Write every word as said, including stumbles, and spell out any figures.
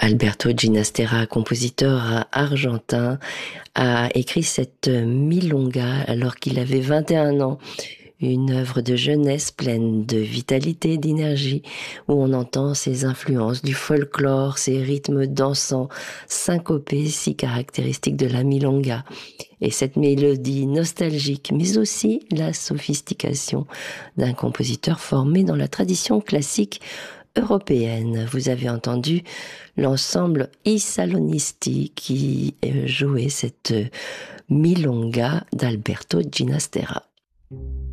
Alberto Ginastera, compositeur argentin, a écrit cette milonga alors qu'il avait vingt et un ans. Une œuvre de jeunesse pleine de vitalité, d'énergie, où on entend ses influences du folklore, ses rythmes dansants, syncopés, si caractéristiques de la milonga. Et cette mélodie nostalgique, mais aussi la sophistication d'un compositeur formé dans la tradition classique européenne. Vous avez entendu l'ensemble I Salonisti qui jouait cette milonga d'Alberto Ginastera.